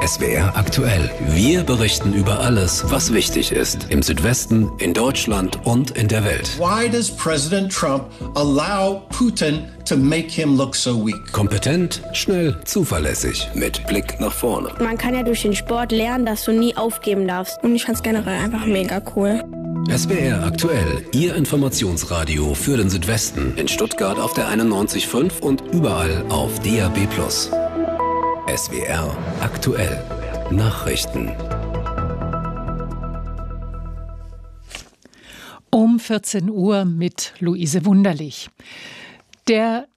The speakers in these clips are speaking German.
SWR aktuell. Wir berichten über alles, was wichtig ist. Im Südwesten, in Deutschland und in der Welt. Why does President Trump allow Putin to make him look so weak? Kompetent, schnell, zuverlässig, mit Blick nach vorne. Man kann ja durch den Sport lernen, dass du nie aufgeben darfst. Und ich fand es generell einfach mega cool. SWR aktuell, Ihr Informationsradio für den Südwesten. In Stuttgart auf der 91.5 und überall auf DAB+. SWR aktuell. Nachrichten. Um 14 Uhr mit Luise Wunderlich. Der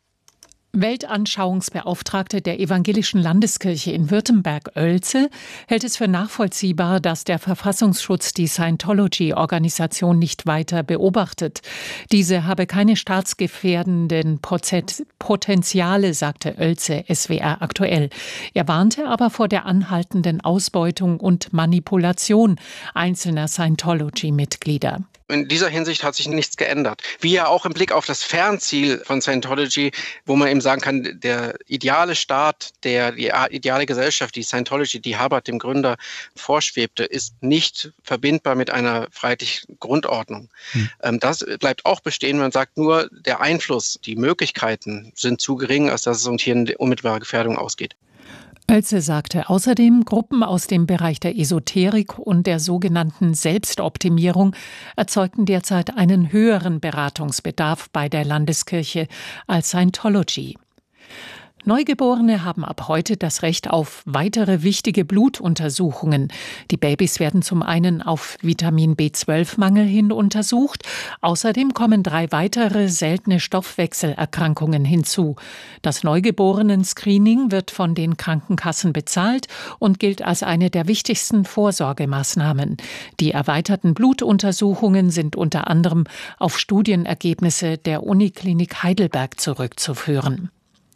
Weltanschauungsbeauftragte der Evangelischen Landeskirche in Württemberg-Oelze hält es für nachvollziehbar, dass der Verfassungsschutz die Scientology-Organisation nicht weiter beobachtet. Diese habe keine staatsgefährdenden Potenziale, sagte Oelze SWR aktuell. Er warnte aber vor der anhaltenden Ausbeutung und Manipulation einzelner Scientology-Mitglieder. In dieser Hinsicht hat sich nichts geändert. Wie ja auch im Blick auf das Fernziel von Scientology, wo man eben sagen kann, der ideale Staat, die ideale Gesellschaft, die Scientology, die Hubbard, dem Gründer, vorschwebte, ist nicht verbindbar mit einer freiheitlichen Grundordnung. Das bleibt auch bestehen. Man sagt nur, der Einfluss, die Möglichkeiten sind zu gering, als dass es uns hier eine unmittelbare Gefährdung ausgeht. Oelze sagte außerdem, Gruppen aus dem Bereich der Esoterik und der sogenannten Selbstoptimierung erzeugten derzeit einen höheren Beratungsbedarf bei der Landeskirche als Scientology. Neugeborene haben ab heute das Recht auf weitere wichtige Blutuntersuchungen. Die Babys werden zum einen auf Vitamin B12-Mangel hin untersucht. Außerdem kommen 3 weitere seltene Stoffwechselerkrankungen hinzu. Das Neugeborenen-Screening wird von den Krankenkassen bezahlt und gilt als eine der wichtigsten Vorsorgemaßnahmen. Die erweiterten Blutuntersuchungen sind unter anderem auf Studienergebnisse der Uniklinik Heidelberg zurückzuführen.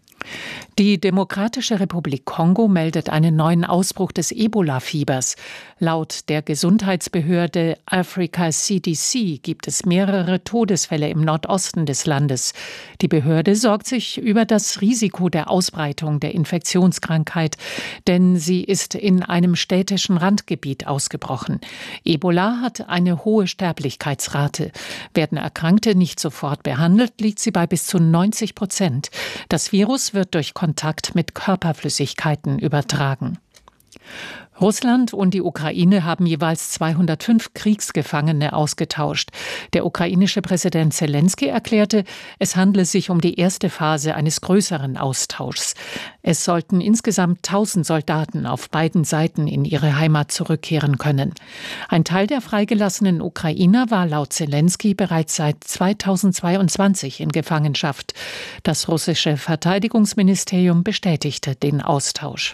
Die Demokratische Republik Kongo meldet einen neuen Ausbruch des Ebola-Fiebers. Laut der Gesundheitsbehörde Africa CDC gibt es mehrere Todesfälle im Nordosten des Landes. Die Behörde sorgt sich über das Risiko der Ausbreitung der Infektionskrankheit, denn sie ist in einem städtischen Randgebiet ausgebrochen. Ebola hat eine hohe Sterblichkeitsrate. Werden Erkrankte nicht sofort behandelt, liegt sie bei bis zu 90%. Das Virus wird durch Kontakt mit Körperflüssigkeiten übertragen. Russland und die Ukraine haben jeweils 205 Kriegsgefangene ausgetauscht. Der ukrainische Präsident Zelensky erklärte, es handle sich um die erste Phase eines größeren Austauschs. Es sollten insgesamt 1000 Soldaten auf beiden Seiten in ihre Heimat zurückkehren können. Ein Teil der freigelassenen Ukrainer war laut Zelensky bereits seit 2022 in Gefangenschaft. Das russische Verteidigungsministerium bestätigte den Austausch.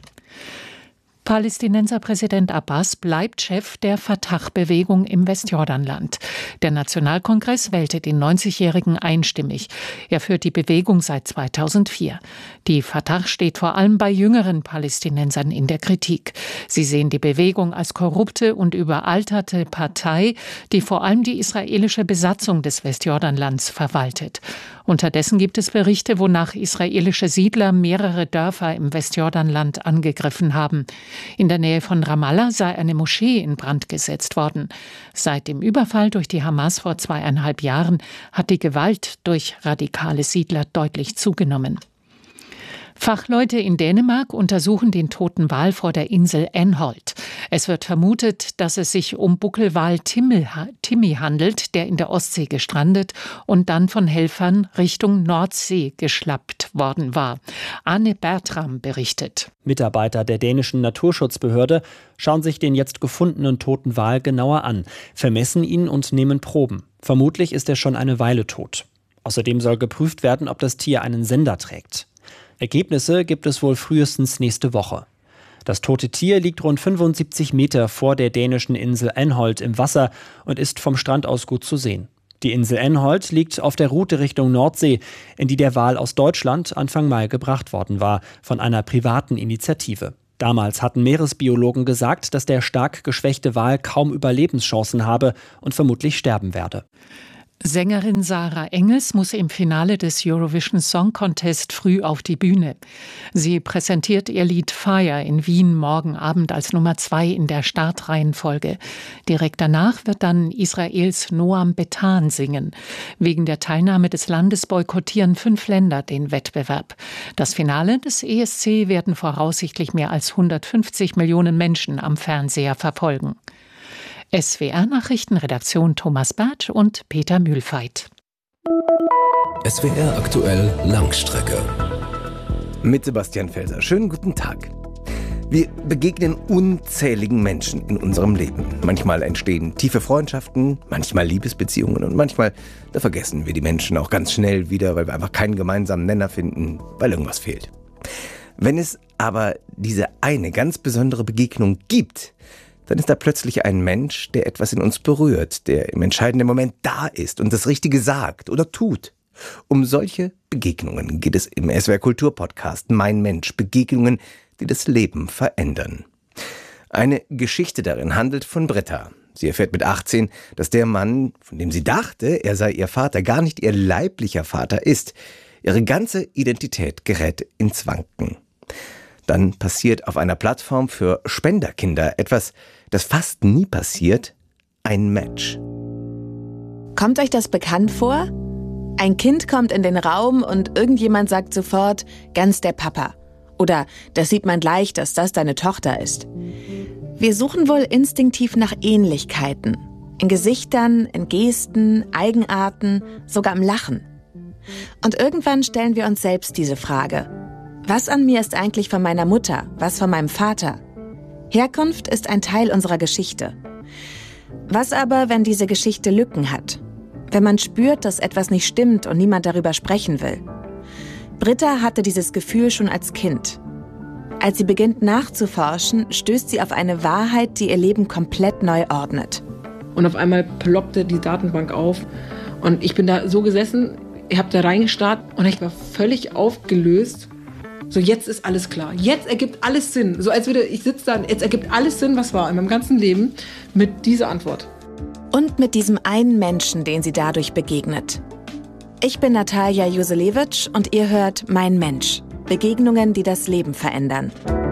Palästinenserpräsident Abbas bleibt Chef der Fatah-Bewegung im Westjordanland. Der Nationalkongress wählte den 90-Jährigen einstimmig. Er führt die Bewegung seit 2004. Die Fatah steht vor allem bei jüngeren Palästinensern in der Kritik. Sie sehen die Bewegung als korrupte und überalterte Partei, die vor allem die israelische Besatzung des Westjordanlands verwaltet. Unterdessen gibt es Berichte, wonach israelische Siedler mehrere Dörfer im Westjordanland angegriffen haben. In der Nähe von Ramallah sei eine Moschee in Brand gesetzt worden. Seit dem Überfall durch die Hamas vor 2,5 Jahren hat die Gewalt durch radikale Siedler deutlich zugenommen. Fachleute in Dänemark untersuchen den toten Wal vor der Insel Anholt. Es wird vermutet, dass es sich um Buckelwal Timmy handelt, der in der Ostsee gestrandet und dann von Helfern Richtung Nordsee geschleppt worden war. Arne Bertram berichtet. Mitarbeiter der dänischen Naturschutzbehörde schauen sich den jetzt gefundenen toten Wal genauer an, vermessen ihn und nehmen Proben. Vermutlich ist er schon eine Weile tot. Außerdem soll geprüft werden, ob das Tier einen Sender trägt. Ergebnisse gibt es wohl frühestens nächste Woche. Das tote Tier liegt rund 75 Meter vor der dänischen Insel Anholt im Wasser und ist vom Strand aus gut zu sehen. Die Insel Anholt liegt auf der Route Richtung Nordsee, in die der Wal aus Deutschland Anfang Mai gebracht worden war, von einer privaten Initiative. Damals hatten Meeresbiologen gesagt, dass der stark geschwächte Wal kaum Überlebenschancen habe und vermutlich sterben werde. Sängerin Sarah Engels muss im Finale des Eurovision Song Contest früh auf die Bühne. Sie präsentiert ihr Lied Fire in Wien morgen Abend als Nummer 2 in der Startreihenfolge. Direkt danach wird dann Israels Noam Betan singen. Wegen der Teilnahme des Landes boykottieren 5 Länder den Wettbewerb. Das Finale des ESC werden voraussichtlich mehr als 150 Millionen Menschen am Fernseher verfolgen. SWR-Nachrichtenredaktion Thomas Bartsch und Peter Mühlfeit. SWR aktuell Langstrecke. Mit Sebastian Felser. Schönen guten Tag. Wir begegnen unzähligen Menschen in unserem Leben. Manchmal entstehen tiefe Freundschaften, manchmal Liebesbeziehungen und manchmal, da vergessen wir die Menschen auch ganz schnell wieder, weil wir einfach keinen gemeinsamen Nenner finden, weil irgendwas fehlt. Wenn es aber diese eine ganz besondere Begegnung gibt, dann ist da plötzlich ein Mensch, der etwas in uns berührt, der im entscheidenden Moment da ist und das Richtige sagt oder tut. Um solche Begegnungen geht es im SWR Kultur Podcast Mein Mensch, Begegnungen, die das Leben verändern. Eine Geschichte darin handelt von Britta. Sie erfährt mit 18, dass der Mann, von dem sie dachte, er sei ihr Vater, gar nicht ihr leiblicher Vater ist. Ihre ganze Identität gerät ins Wanken. Dann passiert auf einer Plattform für Spenderkinder etwas, das fast nie passiert: ein Match. Kommt euch das bekannt vor? Ein Kind kommt in den Raum und irgendjemand sagt sofort, ganz der Papa. Oder das sieht man gleich, dass das deine Tochter ist. Wir suchen wohl instinktiv nach Ähnlichkeiten. In Gesichtern, in Gesten, Eigenarten, sogar im Lachen. Und irgendwann stellen wir uns selbst diese Frage. Was an mir ist eigentlich von meiner Mutter, was von meinem Vater? Herkunft ist ein Teil unserer Geschichte. Was aber, wenn diese Geschichte Lücken hat? Wenn man spürt, dass etwas nicht stimmt und niemand darüber sprechen will? Britta hatte dieses Gefühl schon als Kind. Als sie beginnt nachzuforschen, stößt sie auf eine Wahrheit, die ihr Leben komplett neu ordnet. Und auf einmal ploppte die Datenbank auf und ich bin da so gesessen, ich habe da reingestarrt und ich war völlig aufgelöst. So, jetzt ist alles klar. Jetzt ergibt alles Sinn. So als würde ich sitze da, jetzt ergibt alles Sinn, was war in meinem ganzen Leben mit dieser Antwort. Und mit diesem einen Menschen, den sie dadurch begegnet. Ich bin Natalia Juselewitsch und ihr hört Mein Mensch. Begegnungen, die das Leben verändern.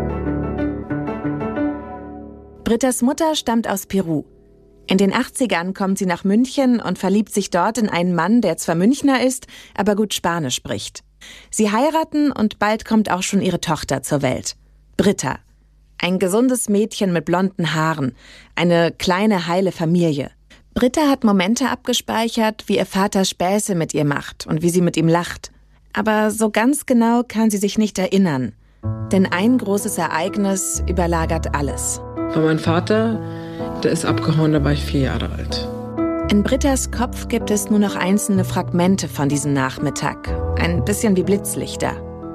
Brittas Mutter stammt aus Peru. In den 80ern kommt sie nach München und verliebt sich dort in einen Mann, der zwar Münchner ist, aber gut Spanisch spricht. Sie heiraten und bald kommt auch schon ihre Tochter zur Welt. Britta. Ein gesundes Mädchen mit blonden Haaren. Eine kleine, heile Familie. Britta hat Momente abgespeichert, wie ihr Vater Späße mit ihr macht und wie sie mit ihm lacht. Aber so ganz genau kann sie sich nicht erinnern. Denn ein großes Ereignis überlagert alles. Mein Vater, der ist abgehauen, da war ich 4 Jahre alt. In Brittas Kopf gibt es nur noch einzelne Fragmente von diesem Nachmittag. Ein bisschen wie Blitzlichter.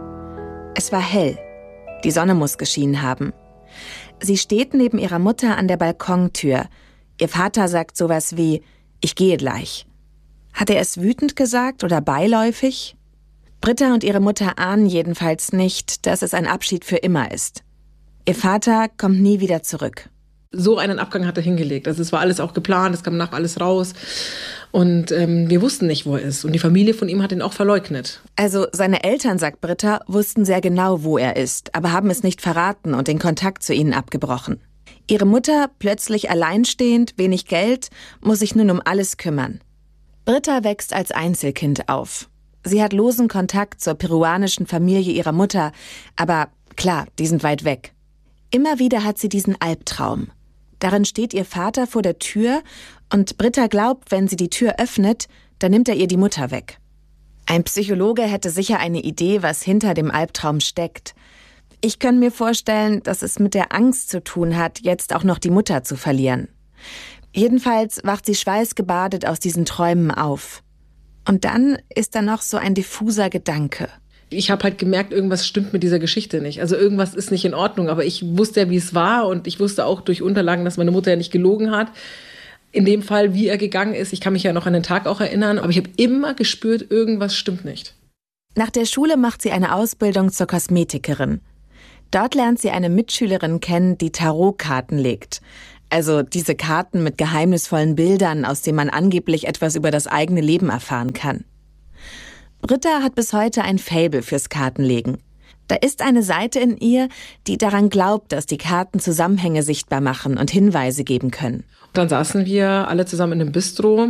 Es war hell. Die Sonne muss geschienen haben. Sie steht neben ihrer Mutter an der Balkontür. Ihr Vater sagt sowas wie, ich gehe gleich. Hat er es wütend gesagt oder beiläufig? Britta und ihre Mutter ahnen jedenfalls nicht, dass es ein Abschied für immer ist. Ihr Vater kommt nie wieder zurück. So einen Abgang hat er hingelegt. Also es war alles auch geplant, es kam nach alles raus. Und wir wussten nicht, wo er ist. Und die Familie von ihm hat ihn auch verleugnet. Also seine Eltern, sagt Britta, wussten sehr genau, wo er ist, aber haben es nicht verraten und den Kontakt zu ihnen abgebrochen. Ihre Mutter, plötzlich alleinstehend, wenig Geld, muss sich nun um alles kümmern. Britta wächst als Einzelkind auf. Sie hat losen Kontakt zur peruanischen Familie ihrer Mutter, aber klar, die sind weit weg. Immer wieder hat sie diesen Albtraum. Darin steht ihr Vater vor der Tür und Britta glaubt, wenn sie die Tür öffnet, dann nimmt er ihr die Mutter weg. Ein Psychologe hätte sicher eine Idee, was hinter dem Albtraum steckt. Ich kann mir vorstellen, dass es mit der Angst zu tun hat, jetzt auch noch die Mutter zu verlieren. Jedenfalls wacht sie schweißgebadet aus diesen Träumen auf. Und dann ist da noch so ein diffuser Gedanke. Ich habe halt gemerkt, irgendwas stimmt mit dieser Geschichte nicht. Also irgendwas ist nicht in Ordnung. Aber ich wusste ja, wie es war. Und ich wusste auch durch Unterlagen, dass meine Mutter ja nicht gelogen hat. In dem Fall, wie er gegangen ist. Ich kann mich ja noch an den Tag auch erinnern. Aber ich habe immer gespürt, irgendwas stimmt nicht. Nach der Schule macht sie eine Ausbildung zur Kosmetikerin. Dort lernt sie eine Mitschülerin kennen, die Tarotkarten legt. Also diese Karten mit geheimnisvollen Bildern, aus denen man angeblich etwas über das eigene Leben erfahren kann. Britta hat bis heute ein Faible fürs Kartenlegen. Da ist eine Seite in ihr, die daran glaubt, dass die Karten Zusammenhänge sichtbar machen und Hinweise geben können. Dann saßen wir alle zusammen in einem Bistro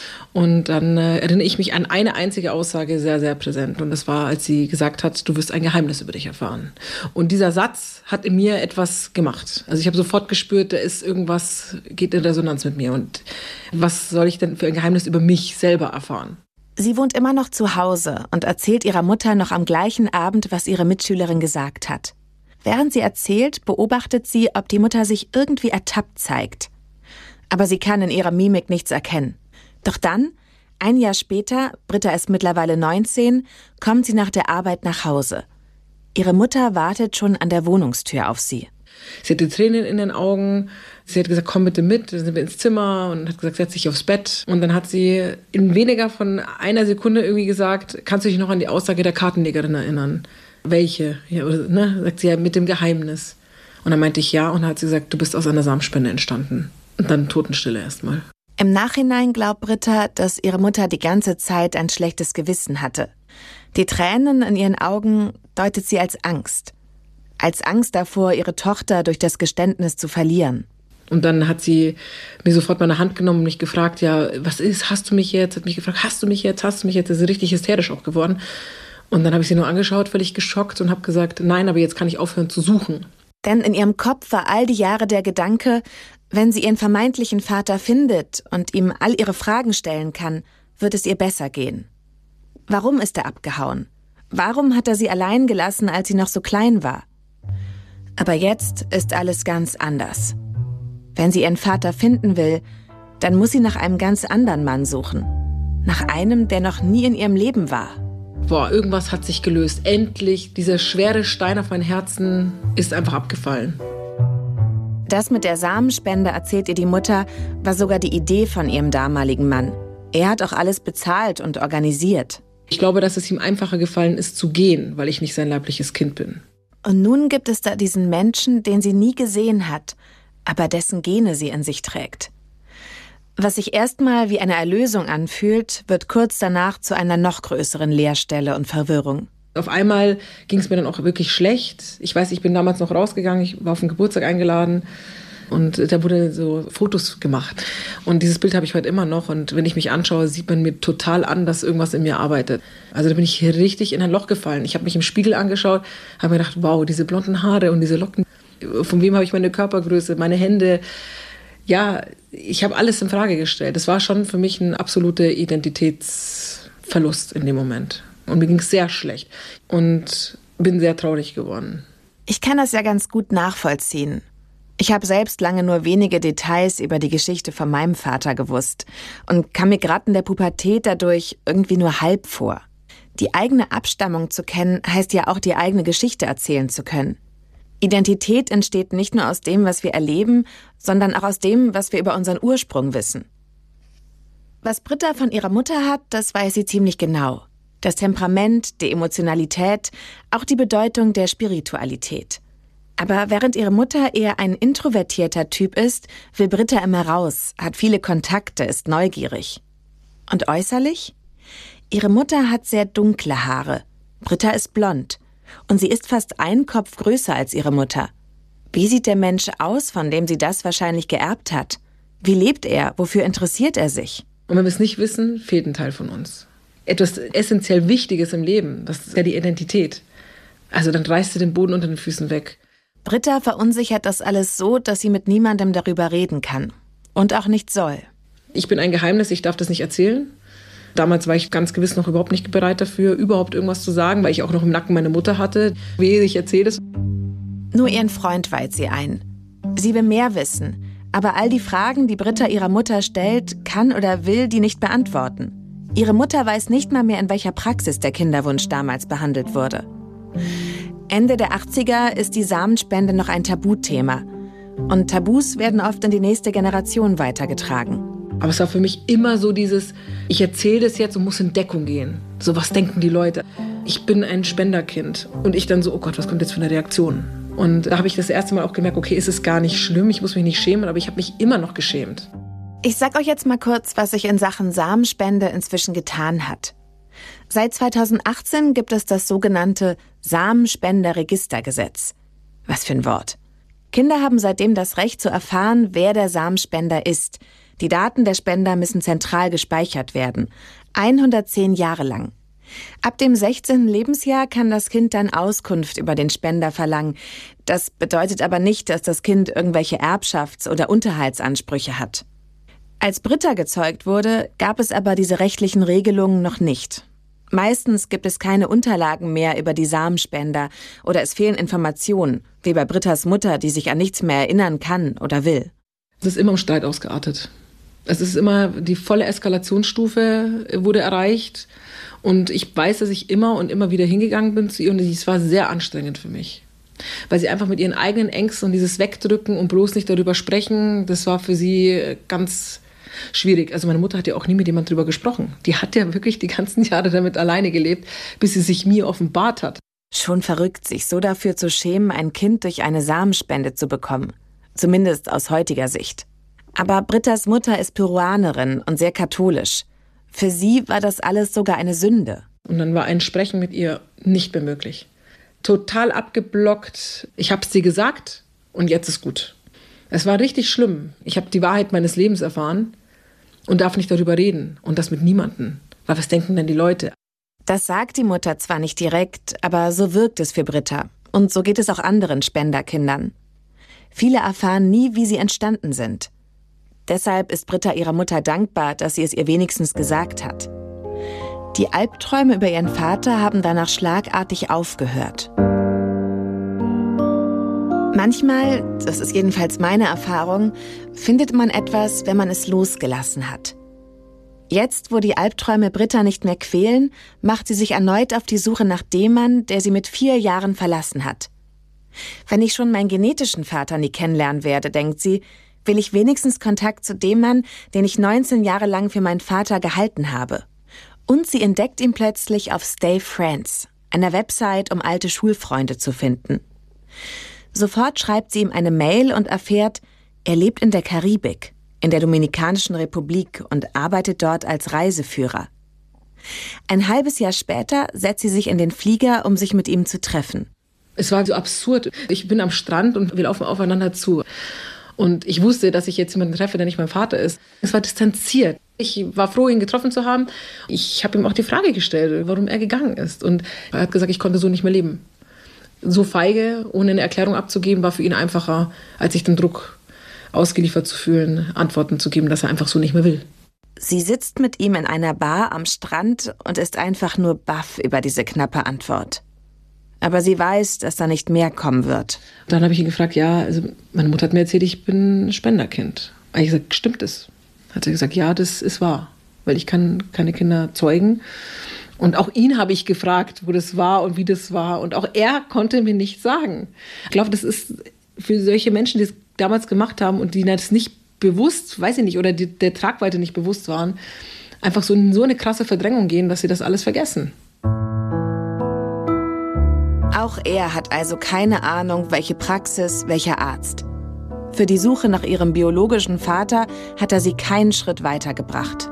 und dann erinnere ich mich an eine einzige Aussage sehr, sehr präsent. Und das war, als sie gesagt hat, du wirst ein Geheimnis über dich erfahren. Und dieser Satz hat in mir etwas gemacht. Also ich habe sofort gespürt, da ist irgendwas, geht in Resonanz mit mir. Und was soll ich denn für ein Geheimnis über mich selber erfahren? Sie wohnt immer noch zu Hause und erzählt ihrer Mutter noch am gleichen Abend, was ihre Mitschülerin gesagt hat. Während sie erzählt, beobachtet sie, ob die Mutter sich irgendwie ertappt zeigt. Aber sie kann in ihrer Mimik nichts erkennen. Doch dann, ein Jahr später, Britta ist mittlerweile 19, kommt sie nach der Arbeit nach Hause. Ihre Mutter wartet schon an der Wohnungstür auf sie. Sie hatte Tränen in den Augen. Sie hat gesagt, komm bitte mit. Dann sind wir ins Zimmer und hat gesagt, setz dich aufs Bett. Und dann hat sie in weniger von einer Sekunde irgendwie gesagt, kannst du dich noch an die Aussage der Kartenlegerin erinnern? Welche? Ja, ne? Sagt sie ja, mit dem Geheimnis. Und dann meinte ich ja und dann hat sie gesagt, du bist aus einer Samenspende entstanden. Und dann Totenstille erstmal. Im Nachhinein glaubt Britta, dass ihre Mutter die ganze Zeit ein schlechtes Gewissen hatte. Die Tränen in ihren Augen deutet sie als Angst. Als Angst davor, ihre Tochter durch das Geständnis zu verlieren. Und dann hat sie mir sofort meine Hand genommen und mich gefragt, ja, was ist, hast du mich jetzt? Hat mich gefragt, hast du mich jetzt? Ist sie richtig hysterisch auch geworden. Und dann habe ich sie nur angeschaut, völlig geschockt und habe gesagt, nein, aber jetzt kann ich aufhören zu suchen. Denn in ihrem Kopf war all die Jahre der Gedanke, wenn sie ihren vermeintlichen Vater findet und ihm all ihre Fragen stellen kann, wird es ihr besser gehen. Warum ist er abgehauen? Warum hat er sie allein gelassen, als sie noch so klein war? Aber jetzt ist alles ganz anders. Wenn sie ihren Vater finden will, dann muss sie nach einem ganz anderen Mann suchen. Nach einem, der noch nie in ihrem Leben war. Boah, irgendwas hat sich gelöst. Endlich, dieser schwere Stein auf mein Herzen ist einfach abgefallen. Das mit der Samenspende, erzählt ihr die Mutter, war sogar die Idee von ihrem damaligen Mann. Er hat auch alles bezahlt und organisiert. Ich glaube, dass es ihm einfacher gefallen ist zu gehen, weil ich nicht sein leibliches Kind bin. Und nun gibt es da diesen Menschen, den sie nie gesehen hat, aber dessen Gene sie in sich trägt. Was sich erstmal wie eine Erlösung anfühlt, wird kurz danach zu einer noch größeren Leerstelle und Verwirrung. Auf einmal ging es mir dann auch wirklich schlecht. Ich weiß, ich bin damals noch rausgegangen, ich war auf den Geburtstag eingeladen und da wurde so Fotos gemacht. Und dieses Bild habe ich heute immer noch und wenn ich mich anschaue, sieht man mir total an, dass irgendwas in mir arbeitet. Also da bin ich richtig in ein Loch gefallen. Ich habe mich im Spiegel angeschaut, habe mir gedacht, wow, diese blonden Haare und diese Locken, von wem habe ich meine Körpergröße, meine Hände. Ja, ich habe alles in Frage gestellt. Das war schon für mich ein absoluter Identitätsverlust in dem Moment. Und mir ging es sehr schlecht und bin sehr traurig geworden. Ich kann das ja ganz gut nachvollziehen. Ich habe selbst lange nur wenige Details über die Geschichte von meinem Vater gewusst und kam mir gerade in der Pubertät dadurch irgendwie nur halb vor. Die eigene Abstammung zu kennen, heißt ja auch, die eigene Geschichte erzählen zu können. Identität entsteht nicht nur aus dem, was wir erleben, sondern auch aus dem, was wir über unseren Ursprung wissen. Was Britta von ihrer Mutter hat, das weiß sie ziemlich genau. Das Temperament, die Emotionalität, auch die Bedeutung der Spiritualität. Aber während ihre Mutter eher ein introvertierter Typ ist, will Britta immer raus, hat viele Kontakte, ist neugierig. Und äußerlich? Ihre Mutter hat sehr dunkle Haare. Britta ist blond. Und sie ist fast einen Kopf größer als ihre Mutter. Wie sieht der Mensch aus, von dem sie das wahrscheinlich geerbt hat? Wie lebt er? Wofür interessiert er sich? Und wenn wir es nicht wissen, fehlt ein Teil von uns. Etwas essentiell Wichtiges im Leben, das ist ja die Identität. Also dann reißt sie den Boden unter den Füßen weg. Britta verunsichert das alles so, dass sie mit niemandem darüber reden kann. Und auch nicht soll. Ich bin ein Geheimnis, ich darf das nicht erzählen. Damals war ich ganz gewiss noch überhaupt nicht bereit dafür, überhaupt irgendwas zu sagen, weil ich auch noch im Nacken meine Mutter hatte. Wie ich erzähle es. Nur ihren Freund weiht sie ein. Sie will mehr wissen. Aber all die Fragen, die Britta ihrer Mutter stellt, kann oder will die nicht beantworten. Ihre Mutter weiß nicht mal mehr, in welcher Praxis der Kinderwunsch damals behandelt wurde. Ende der 80er ist die Samenspende noch ein Tabuthema. Und Tabus werden oft in die nächste Generation weitergetragen. Aber es war für mich immer so dieses, ich erzähle das jetzt und muss in Deckung gehen. So, was denken die Leute? Ich bin ein Spenderkind. Und ich dann so, oh Gott, was kommt jetzt für eine Reaktion? Und da habe ich das erste Mal auch gemerkt, okay, ist es gar nicht schlimm, ich muss mich nicht schämen, aber ich habe mich immer noch geschämt. Ich sag euch jetzt mal kurz, was sich in Sachen Samenspende inzwischen getan hat. Seit 2018 gibt es das sogenannte Samenspenderregistergesetz. Was für ein Wort. Kinder haben seitdem das Recht zu erfahren, wer der Samenspender ist. Die Daten der Spender müssen zentral gespeichert werden. 110 Jahre lang. Ab dem 16. Lebensjahr kann das Kind dann Auskunft über den Spender verlangen. Das bedeutet aber nicht, dass das Kind irgendwelche Erbschafts- oder Unterhaltsansprüche hat. Als Britta gezeugt wurde, gab es aber diese rechtlichen Regelungen noch nicht. Meistens gibt es keine Unterlagen mehr über die Samenspender oder es fehlen Informationen, wie bei Brittas Mutter, die sich an nichts mehr erinnern kann oder will. Es ist immer im Streit ausgeartet. Es ist immer, die volle Eskalationsstufe wurde erreicht. Und ich weiß, dass ich immer und immer wieder hingegangen bin zu ihr und es war sehr anstrengend für mich. Weil sie einfach mit ihren eigenen Ängsten und dieses Wegdrücken und bloß nicht darüber sprechen, das war für sie ganz schwierig. Also meine Mutter hat ja auch nie mit jemandem darüber gesprochen. Die hat ja wirklich die ganzen Jahre damit alleine gelebt, bis sie sich mir offenbart hat. Schon verrückt, sich so dafür zu schämen, ein Kind durch eine Samenspende zu bekommen. Zumindest aus heutiger Sicht. Aber Brittas Mutter ist Peruanerin und sehr katholisch. Für sie war das alles sogar eine Sünde. Und dann war ein Sprechen mit ihr nicht mehr möglich. Total abgeblockt. Ich habe es dir gesagt und jetzt ist gut. Es war richtig schlimm. Ich habe die Wahrheit meines Lebens erfahren und darf nicht darüber reden. Und das mit niemandem. Weil was denken denn die Leute? Das sagt die Mutter zwar nicht direkt, aber so wirkt es für Britta. Und so geht es auch anderen Spenderkindern. Viele erfahren nie, wie sie entstanden sind. Deshalb ist Britta ihrer Mutter dankbar, dass sie es ihr wenigstens gesagt hat. Die Albträume über ihren Vater haben danach schlagartig aufgehört. Manchmal, das ist jedenfalls meine Erfahrung, findet man etwas, wenn man es losgelassen hat. Jetzt, wo die Albträume Britta nicht mehr quälen, macht sie sich erneut auf die Suche nach dem Mann, der sie mit 4 Jahren verlassen hat. Wenn ich schon meinen genetischen Vater nie kennenlernen werde, denkt sie, will ich wenigstens Kontakt zu dem Mann, den ich 19 Jahre lang für meinen Vater gehalten habe. Und sie entdeckt ihn plötzlich auf Stay Friends, einer Website, um alte Schulfreunde zu finden. Sofort schreibt sie ihm eine Mail und erfährt, er lebt in der Karibik, in der Dominikanischen Republik und arbeitet dort als Reiseführer. Ein halbes Jahr später setzt sie sich in den Flieger, um sich mit ihm zu treffen. Es war so absurd. Ich bin am Strand und wir laufen aufeinander zu. Und ich wusste, dass ich jetzt jemanden treffe, der nicht mein Vater ist. Es war distanziert. Ich war froh, ihn getroffen zu haben. Ich habe ihm auch die Frage gestellt, warum er gegangen ist. Und er hat gesagt, ich konnte so nicht mehr leben. So feige, ohne eine Erklärung abzugeben, war für ihn einfacher, als sich den Druck ausgeliefert zu fühlen, Antworten zu geben, dass er einfach so nicht mehr will. Sie sitzt mit ihm in einer Bar am Strand und ist einfach nur baff über diese knappe Antwort. Aber sie weiß, dass da nicht mehr kommen wird. Dann habe ich ihn gefragt, ja, also meine Mutter hat mir erzählt, ich bin ein Spenderkind. Habe ich gesagt, stimmt das? Hat sie gesagt, ja, das ist wahr, weil ich kann keine Kinder zeugen. Und auch ihn habe ich gefragt, wo das war und wie das war. Und auch er konnte mir nicht sagen. Ich glaube, das ist für solche Menschen, die es damals gemacht haben und die das nicht bewusst, weiß ich nicht, oder der Tragweite nicht bewusst waren, einfach so in so eine krasse Verdrängung gehen, dass sie das alles vergessen. Auch er hat also keine Ahnung, welche Praxis, welcher Arzt. Für die Suche nach ihrem biologischen Vater hat er sie keinen Schritt weitergebracht.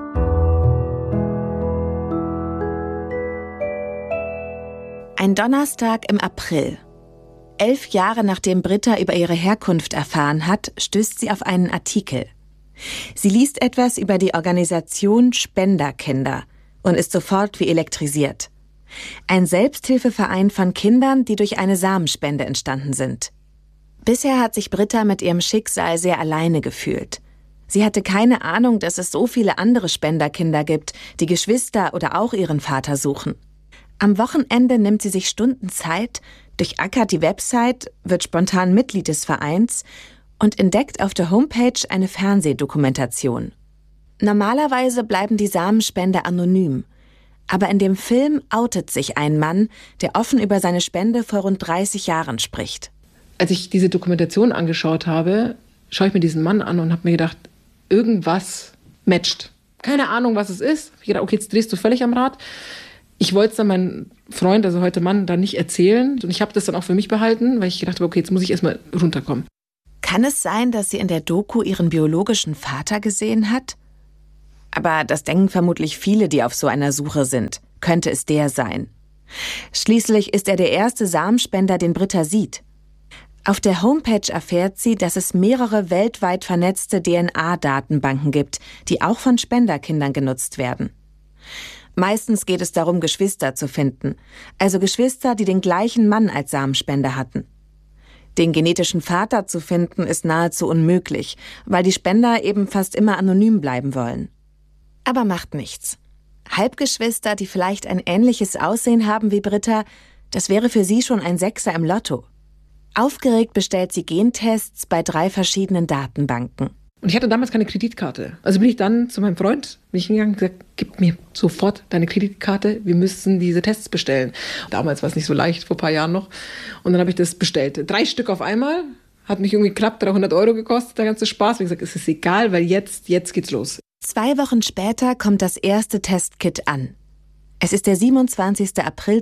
Ein Donnerstag im April. 11 Jahre nachdem Britta über ihre Herkunft erfahren hat, stößt sie auf einen Artikel. Sie liest etwas über die Organisation Spenderkinder und ist sofort wie elektrisiert. Ein Selbsthilfeverein von Kindern, die durch eine Samenspende entstanden sind. Bisher hat sich Britta mit ihrem Schicksal sehr alleine gefühlt. Sie hatte keine Ahnung, dass es so viele andere Spenderkinder gibt, die Geschwister oder auch ihren Vater suchen. Am Wochenende nimmt sie sich Stunden Zeit, durchackert die Website, wird spontan Mitglied des Vereins und entdeckt auf der Homepage eine Fernsehdokumentation. Normalerweise bleiben die Samenspender anonym. Aber in dem Film outet sich ein Mann, der offen über seine Spende vor rund 30 Jahren spricht. Als ich diese Dokumentation angeschaut habe, schaue ich mir diesen Mann an und habe mir gedacht, irgendwas matcht. Keine Ahnung, was es ist. Ich dachte, okay, jetzt drehst du völlig am Rad. Ich wollte es dann meinem Freund, also heute Mann, dann nicht erzählen. Und ich habe das dann auch für mich behalten, weil ich gedacht habe, okay, jetzt muss ich erstmal runterkommen. Kann es sein, dass sie in der Doku ihren biologischen Vater gesehen hat? Aber das denken vermutlich viele, die auf so einer Suche sind. Könnte es der sein? Schließlich ist er der erste Samenspender, den Britta sieht. Auf der Homepage erfährt sie, dass es mehrere weltweit vernetzte DNA-Datenbanken gibt, die auch von Spenderkindern genutzt werden. Meistens geht es darum, Geschwister zu finden, also Geschwister, die den gleichen Mann als Samenspender hatten. Den genetischen Vater zu finden, ist nahezu unmöglich, weil die Spender eben fast immer anonym bleiben wollen. Aber macht nichts. Halbgeschwister, die vielleicht ein ähnliches Aussehen haben wie Britta, das wäre für sie schon ein Sechser im Lotto. Aufgeregt bestellt sie Gentests bei 3 verschiedenen Datenbanken. Und ich hatte damals keine Kreditkarte. Also bin ich dann zu meinem Freund hingegangen und gesagt, gib mir sofort deine Kreditkarte, wir müssen diese Tests bestellen. Damals war es nicht so leicht, vor ein paar Jahren noch. Und dann habe ich das bestellt. 3 Stück auf einmal, hat mich irgendwie knapp 300 € gekostet, der ganze Spaß. Ich habe gesagt, es ist egal, weil jetzt geht's los. 2 Wochen später kommt das erste Testkit an. Es ist der 27. April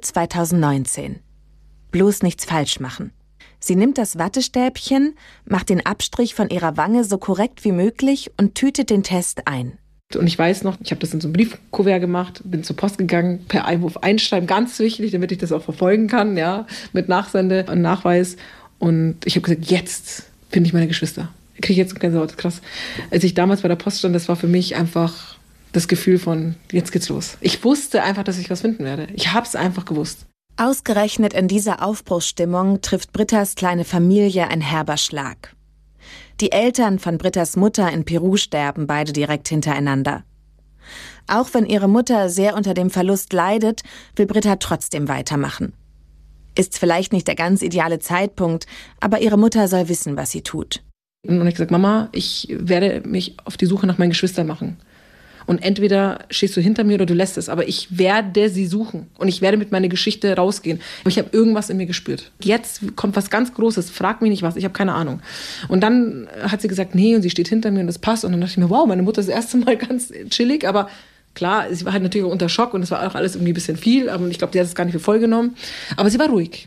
2019. Bloß nichts falsch machen. Sie nimmt das Wattestäbchen, macht den Abstrich von ihrer Wange so korrekt wie möglich und tütet den Test ein. Und ich weiß noch, ich habe das in so einem Briefkuvert gemacht, bin zur Post gegangen, per Einwurf einschreiben, ganz wichtig, damit ich das auch verfolgen kann, ja, mit Nachsende und Nachweis. Und ich habe gesagt, jetzt finde ich meine Geschwister. Ich kriege jetzt keine Sorge, krass. Als ich damals bei der Post stand, das war für mich einfach das Gefühl von, jetzt geht's los. Ich wusste einfach, dass ich was finden werde. Ich habe es einfach gewusst. Ausgerechnet in dieser Aufbruchsstimmung trifft Brittas kleine Familie ein herber Schlag. Die Eltern von Brittas Mutter in Peru sterben beide direkt hintereinander. Auch wenn ihre Mutter sehr unter dem Verlust leidet, will Britta trotzdem weitermachen. Ist vielleicht nicht der ganz ideale Zeitpunkt, aber ihre Mutter soll wissen, was sie tut. Und ich habe gesagt, Mama, ich werde mich auf die Suche nach meinen Geschwistern machen. Und entweder stehst du hinter mir oder du lässt es. Aber ich werde sie suchen. Und ich werde mit meiner Geschichte rausgehen. Aber ich habe irgendwas in mir gespürt. Jetzt kommt was ganz Großes. Frag mich nicht was. Ich habe keine Ahnung. Und dann hat sie gesagt, nee, und sie steht hinter mir und das passt. Und dann dachte ich mir, wow, meine Mutter ist das erste Mal ganz chillig. Aber klar, sie war halt natürlich unter Schock. Und es war auch alles irgendwie ein bisschen viel. Aber ich glaube, sie hat es gar nicht für voll genommen. Aber sie war ruhig.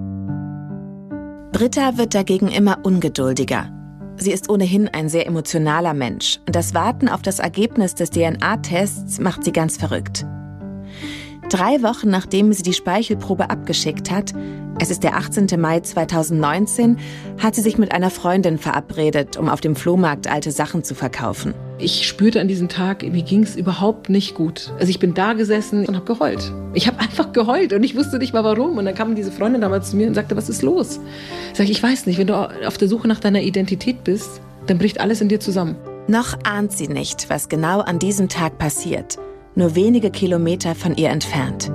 Britta wird dagegen immer ungeduldiger. Sie ist ohnehin ein sehr emotionaler Mensch und das Warten auf das Ergebnis des DNA-Tests macht sie ganz verrückt. 3 Wochen nachdem sie die Speichelprobe abgeschickt hat, es ist der 18. Mai 2019, hat sie sich mit einer Freundin verabredet, um auf dem Flohmarkt alte Sachen zu verkaufen. Ich spürte an diesem Tag, mir ging es überhaupt nicht gut. Also ich bin da gesessen und habe geheult. Ich habe einfach geheult und ich wusste nicht mal warum. Und dann kam diese Freundin damals zu mir und sagte, was ist los? Sag ich weiß nicht, wenn du auf der Suche nach deiner Identität bist, dann bricht alles in dir zusammen. Noch ahnt sie nicht, was genau an diesem Tag passiert. Nur wenige Kilometer von ihr entfernt.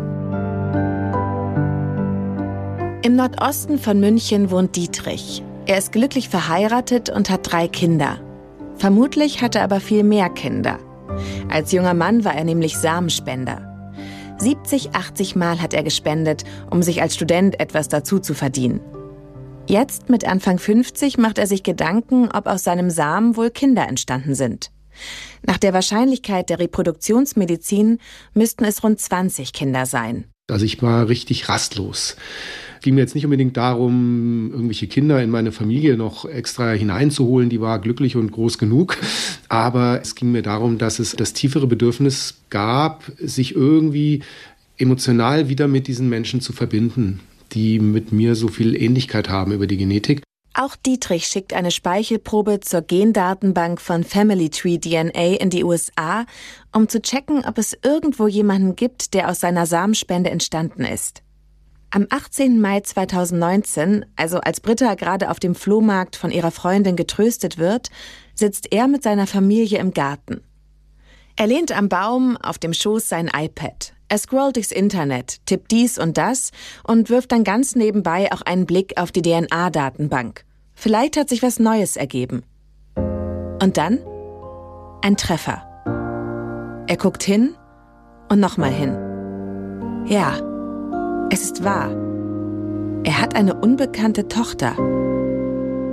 Im Nordosten von München wohnt Dietrich. Er ist glücklich verheiratet und hat 3 Kinder. Vermutlich hat er aber viel mehr Kinder. Als junger Mann war er nämlich Samenspender. 70, 80 Mal hat er gespendet, um sich als Student etwas dazu zu verdienen. Jetzt, mit Anfang 50, macht er sich Gedanken, ob aus seinem Samen wohl Kinder entstanden sind. Nach der Wahrscheinlichkeit der Reproduktionsmedizin müssten es rund 20 Kinder sein. Also ich war richtig rastlos. Es ging mir jetzt nicht unbedingt darum, irgendwelche Kinder in meine Familie noch extra hineinzuholen, die war glücklich und groß genug. Aber es ging mir darum, dass es das tiefere Bedürfnis gab, sich irgendwie emotional wieder mit diesen Menschen zu verbinden, die mit mir so viel Ähnlichkeit haben über die Genetik. Auch Dietrich schickt eine Speichelprobe zur Gendatenbank von Family Tree DNA in die USA, um zu checken, ob es irgendwo jemanden gibt, der aus seiner Samenspende entstanden ist. Am 18. Mai 2019, also als Britta gerade auf dem Flohmarkt von ihrer Freundin getröstet wird, sitzt er mit seiner Familie im Garten. Er lehnt am Baum, auf dem Schoß sein iPad. Er scrollt durchs Internet, tippt dies und das und wirft dann ganz nebenbei auch einen Blick auf die DNA-Datenbank. Vielleicht hat sich was Neues ergeben. Und dann ein Treffer. Er guckt hin und nochmal hin. Ja, es ist wahr. Er hat eine unbekannte Tochter.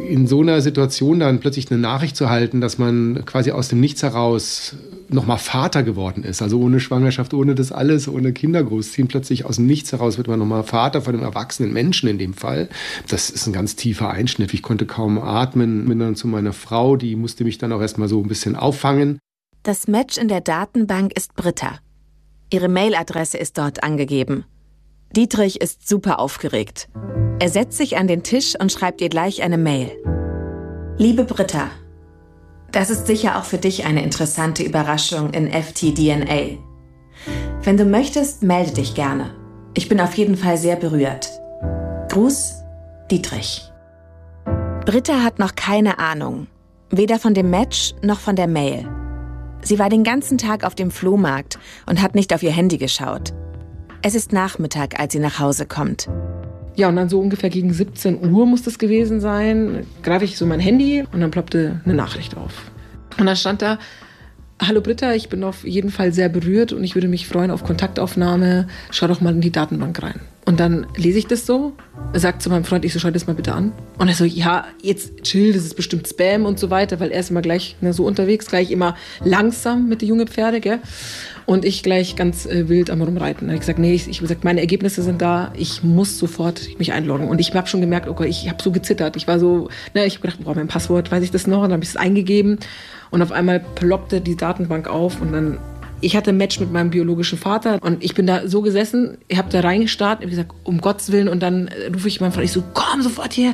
in so einer Situation dann plötzlich eine Nachricht zu halten, dass man quasi aus dem Nichts heraus nochmal Vater geworden ist, also ohne Schwangerschaft, ohne das alles, ohne Kinder großziehen, plötzlich aus dem Nichts heraus wird man nochmal Vater von einem erwachsenen Menschen in dem Fall. Das ist ein ganz tiefer Einschnitt. Ich konnte kaum atmen, bin dann zu meiner Frau, die musste mich dann auch erstmal so ein bisschen auffangen. Das Match in der Datenbank ist Britta. Ihre Mailadresse ist dort angegeben. Dietrich ist super aufgeregt. Er setzt sich an den Tisch und schreibt ihr gleich eine Mail. Liebe Britta, das ist sicher auch für dich eine interessante Überraschung in FTDNA. Wenn du möchtest, melde dich gerne. Ich bin auf jeden Fall sehr berührt. Gruß, Dietrich. Britta hat noch keine Ahnung. Weder von dem Match noch von der Mail. Sie war den ganzen Tag auf dem Flohmarkt und hat nicht auf ihr Handy geschaut. Es ist Nachmittag, als sie nach Hause kommt. Ja, und dann so ungefähr gegen 17 Uhr muss das gewesen sein, greife ich so mein Handy und dann ploppte eine Nachricht auf. Und dann stand da: Hallo Britta, ich bin auf jeden Fall sehr berührt und ich würde mich freuen auf Kontaktaufnahme. Schau doch mal in die Datenbank rein. Und dann lese ich das so, sagt zu meinem Freund, ich so, schau das mal bitte an. Und er so, ja, jetzt chill, das ist bestimmt Spam und so weiter, weil er ist immer gleich so unterwegs, gleich immer langsam mit den jungen Pferde, gell? Und ich gleich ganz wild am Rumreiten. Da habe ich gesagt, nee, ich gesagt, meine Ergebnisse sind da, ich muss sofort mich einloggen. Und ich habe schon gemerkt, okay, ich habe so gezittert. Ich war so, ich habe gedacht, mein Passwort, weiß ich das noch? Und dann habe ich es eingegeben und auf einmal ploppte die Datenbank auf und dann, ich hatte ein Match mit meinem biologischen Vater und ich bin da so gesessen, ich habe da reingestarrt, habe gesagt, um Gottes Willen, und dann rufe ich meinen Freund, ich so, komm sofort hierher.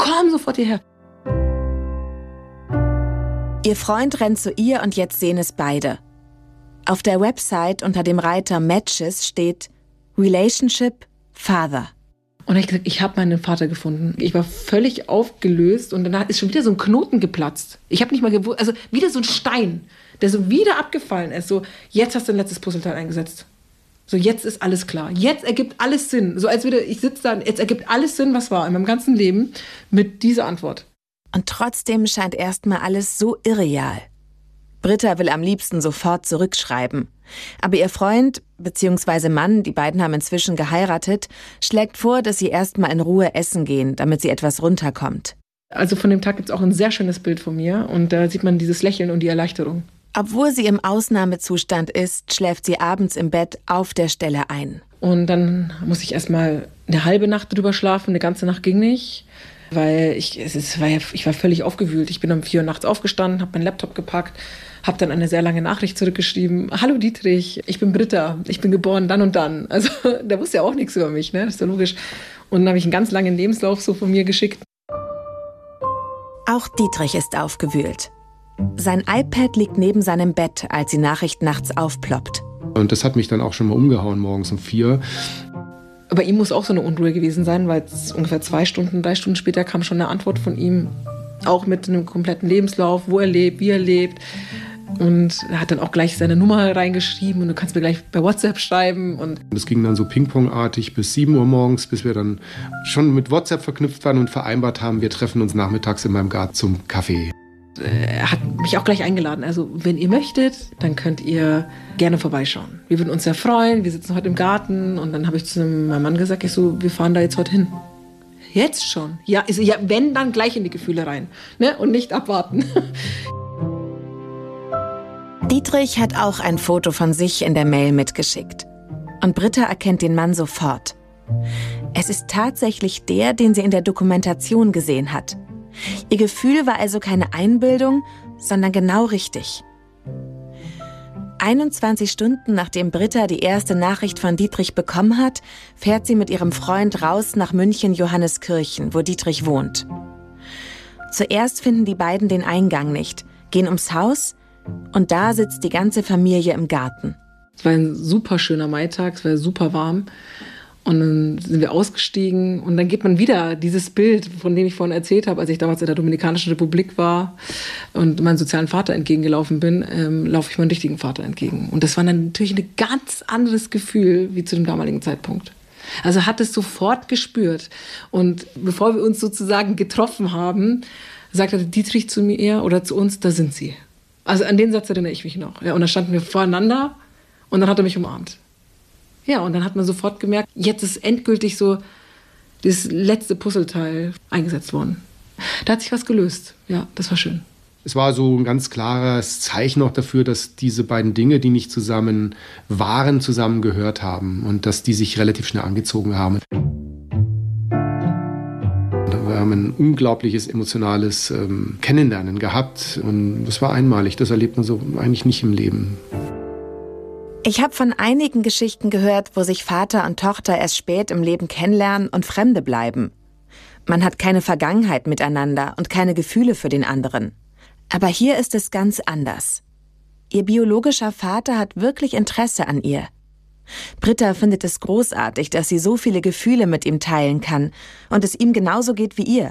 Ihr Freund rennt zu ihr und jetzt sehen es beide. Auf der Website unter dem Reiter Matches steht Relationship Father. Und dann habe ich gesagt, ich habe meinen Vater gefunden. Ich war völlig aufgelöst und danach ist schon wieder so ein Knoten geplatzt. Ich habe nicht mal gewusst, also wieder so ein Stein, der so wieder abgefallen ist. So, jetzt hast du ein letztes Puzzleteil eingesetzt. So, jetzt ist alles klar. Jetzt ergibt alles Sinn. So als würde ich sitze da, jetzt ergibt alles Sinn, was war in meinem ganzen Leben mit dieser Antwort. Und trotzdem scheint erstmal alles so irreal. Britta will am liebsten sofort zurückschreiben. Aber ihr Freund bzw. Mann, die beiden haben inzwischen geheiratet, schlägt vor, dass sie erstmal in Ruhe essen gehen, damit sie etwas runterkommt. Also von dem Tag gibt es auch ein sehr schönes Bild von mir und da sieht man dieses Lächeln und die Erleichterung. Obwohl sie im Ausnahmezustand ist, schläft sie abends im Bett auf der Stelle ein. Und dann muss ich erstmal eine halbe Nacht drüber schlafen, eine ganze Nacht ging nicht. Weil ich war völlig aufgewühlt. Ich bin um 4 Uhr nachts aufgestanden, habe meinen Laptop gepackt, habe dann eine sehr lange Nachricht zurückgeschrieben. Hallo Dietrich, ich bin Britta, ich bin geboren dann und dann. Also der wusste ja auch nichts über mich, ne? Das ist ja logisch. Und dann habe ich einen ganz langen Lebenslauf so von mir geschickt. Auch Dietrich ist aufgewühlt. Sein iPad liegt neben seinem Bett, als die Nachricht nachts aufploppt. Und das hat mich dann auch schon mal umgehauen morgens um 4. Bei ihm muss auch so eine Unruhe gewesen sein, weil es ungefähr 3 Stunden später kam schon eine Antwort von ihm. Auch mit einem kompletten Lebenslauf, wo er lebt, wie er lebt. Und er hat dann auch gleich seine Nummer reingeschrieben und du kannst mir gleich bei WhatsApp schreiben. Und das ging dann so ping-pong-artig bis 7 Uhr morgens, bis wir dann schon mit WhatsApp verknüpft waren und vereinbart haben, wir treffen uns nachmittags in meinem Garten zum Kaffee. Er hat mich auch gleich eingeladen. Also wenn ihr möchtet, dann könnt ihr gerne vorbeischauen. Wir würden uns sehr freuen. Wir sitzen heute im Garten. Und dann habe ich zu meinem Mann gesagt, wir fahren da jetzt heute hin. Jetzt schon? Ja, wenn, dann gleich in die Gefühle rein. Ne? Und nicht abwarten. Dietrich hat auch ein Foto von sich in der Mail mitgeschickt. Und Britta erkennt den Mann sofort. Es ist tatsächlich der, den sie in der Dokumentation gesehen hat. Ihr Gefühl war also keine Einbildung, sondern genau richtig. 21 Stunden nachdem Britta die erste Nachricht von Dietrich bekommen hat, fährt sie mit ihrem Freund raus nach München-Johanneskirchen, wo Dietrich wohnt. Zuerst finden die beiden den Eingang nicht, gehen ums Haus und da sitzt die ganze Familie im Garten. Es war ein super schöner Maitag, es war super warm. Und dann sind wir ausgestiegen und dann geht man wieder dieses Bild, von dem ich vorhin erzählt habe, als ich damals in der Dominikanischen Republik war und meinem sozialen Vater entgegengelaufen bin, laufe ich meinem richtigen Vater entgegen. Und das war dann natürlich ein ganz anderes Gefühl wie zu dem damaligen Zeitpunkt. Also hat es sofort gespürt. Und bevor wir uns sozusagen getroffen haben, sagte Dietrich zu mir oder zu uns, da sind sie. Also an den Satz erinnere ich mich noch. Ja, und da standen wir voreinander und dann hat er mich umarmt. Ja, und dann hat man sofort gemerkt, jetzt ist endgültig so das letzte Puzzleteil eingesetzt worden. Da hat sich was gelöst. Ja, das war schön. Es war so ein ganz klares Zeichen auch dafür, dass diese beiden Dinge, die nicht zusammen waren, zusammengehört haben und dass die sich relativ schnell angezogen haben. Wir haben ein unglaubliches emotionales Kennenlernen gehabt und das war einmalig. Das erlebt man so eigentlich nicht im Leben. Ich habe von einigen Geschichten gehört, wo sich Vater und Tochter erst spät im Leben kennenlernen und Fremde bleiben. Man hat keine Vergangenheit miteinander und keine Gefühle für den anderen. Aber hier ist es ganz anders. Ihr biologischer Vater hat wirklich Interesse an ihr. Britta findet es großartig, dass sie so viele Gefühle mit ihm teilen kann und es ihm genauso geht wie ihr.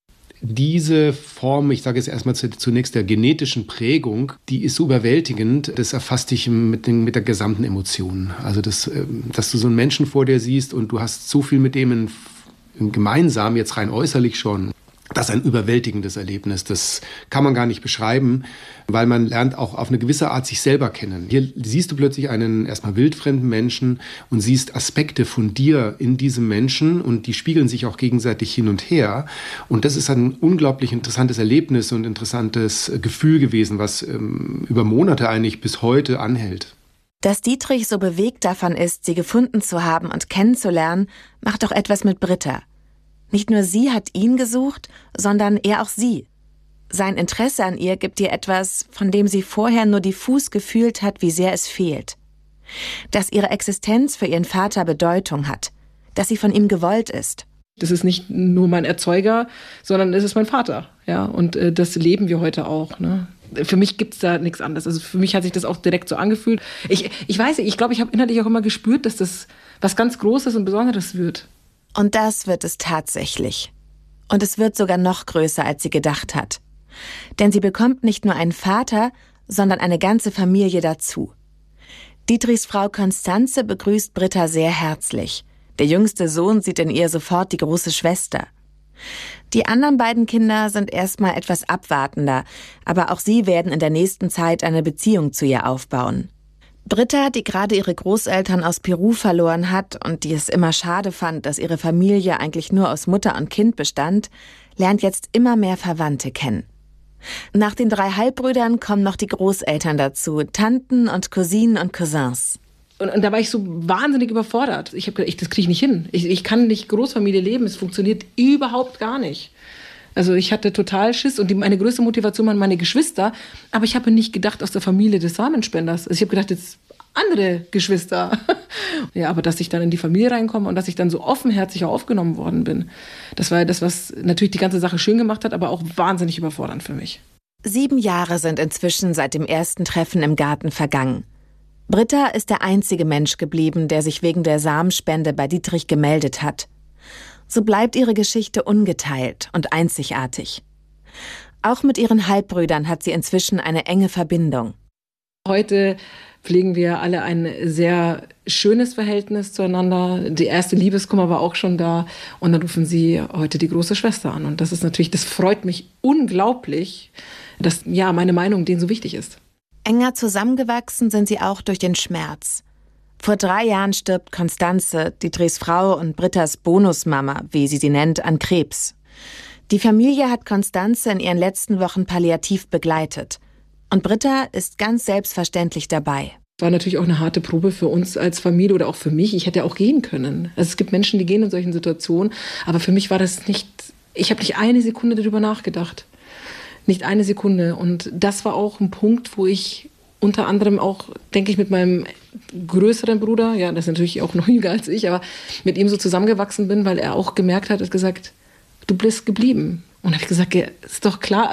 Diese Form, ich sage jetzt erstmal zunächst der genetischen Prägung, die ist so überwältigend, das erfasst dich mit der gesamten Emotion. Also dass du so einen Menschen vor dir siehst und du hast so viel mit dem gemeinsam, jetzt rein äußerlich schon. Das ist ein überwältigendes Erlebnis. Das kann man gar nicht beschreiben, weil man lernt auch auf eine gewisse Art sich selber kennen. Hier siehst du plötzlich einen erstmal wildfremden Menschen und siehst Aspekte von dir in diesem Menschen und die spiegeln sich auch gegenseitig hin und her. Und das ist ein unglaublich interessantes Erlebnis und interessantes Gefühl gewesen, was über Monate eigentlich bis heute anhält. Dass Dietrich so bewegt davon ist, sie gefunden zu haben und kennenzulernen, macht auch etwas mit Britta. Nicht nur sie hat ihn gesucht, sondern er auch sie. Sein Interesse an ihr gibt ihr etwas, von dem sie vorher nur diffus gefühlt hat, wie sehr es fehlt. Dass ihre Existenz für ihren Vater Bedeutung hat, dass sie von ihm gewollt ist. Das ist nicht nur mein Erzeuger, sondern es ist mein Vater. Ja, und das leben wir heute auch. Ne? Für mich gibt's da nichts anderes. Also für mich hat sich das auch direkt so angefühlt. Ich weiß nicht, ich glaube, ich habe innerlich auch immer gespürt, dass das was ganz Großes und Besonderes wird. Und das wird es tatsächlich. Und es wird sogar noch größer, als sie gedacht hat. Denn sie bekommt nicht nur einen Vater, sondern eine ganze Familie dazu. Dietrichs Frau Konstanze begrüßt Britta sehr herzlich. Der jüngste Sohn sieht in ihr sofort die große Schwester. Die anderen beiden Kinder sind erstmal etwas abwartender, aber auch sie werden in der nächsten Zeit eine Beziehung zu ihr aufbauen. Britta, die gerade ihre Großeltern aus Peru verloren hat und die es immer schade fand, dass ihre Familie eigentlich nur aus Mutter und Kind bestand, lernt jetzt immer mehr Verwandte kennen. Nach den 3 Halbbrüdern kommen noch die Großeltern dazu, Tanten und Cousinen und Cousins. Und da war ich so wahnsinnig überfordert. Ich habe gedacht, das kriege ich nicht hin. Ich kann nicht Großfamilie leben, es funktioniert überhaupt gar nicht. Also ich hatte total Schiss und meine größte Motivation waren meine Geschwister. Aber ich habe nicht gedacht aus der Familie des Samenspenders. Also ich habe gedacht, jetzt andere Geschwister. Ja, aber dass ich dann in die Familie reinkomme und dass ich dann so offenherzig aufgenommen worden bin, das war das, was natürlich die ganze Sache schön gemacht hat, aber auch wahnsinnig überfordernd für mich. 7 Jahre sind inzwischen seit dem ersten Treffen im Garten vergangen. Britta ist der einzige Mensch geblieben, der sich wegen der Samenspende bei Dietrich gemeldet hat. So bleibt ihre Geschichte ungeteilt und einzigartig. Auch mit ihren Halbbrüdern hat sie inzwischen eine enge Verbindung. Heute pflegen wir alle ein sehr schönes Verhältnis zueinander. Die erste Liebeskummer war auch schon da. Und dann rufen sie heute die große Schwester an. Und das ist natürlich, das freut mich unglaublich, dass ja meine Meinung denen so wichtig ist. Enger zusammengewachsen sind sie auch durch den Schmerz. Vor 3 Jahren stirbt Konstanze, Dietrichs Frau und Brittas Bonusmama, wie sie nennt, an Krebs. Die Familie hat Konstanze in ihren letzten Wochen palliativ begleitet. Und Britta ist ganz selbstverständlich dabei. War natürlich auch eine harte Probe für uns als Familie oder auch für mich. Ich hätte auch gehen können. Also es gibt Menschen, die gehen in solchen Situationen. Aber für mich war das nicht, ich habe nicht eine Sekunde darüber nachgedacht. Nicht eine Sekunde. Und das war auch ein Punkt, wo ich unter anderem auch, denke ich, mit meinem größeren Bruder, ja, das ist natürlich auch noch jünger als ich, aber mit ihm so zusammengewachsen bin, weil er auch gemerkt hat, gesagt, du bist geblieben. Und habe ich gesagt, ja, ist doch klar,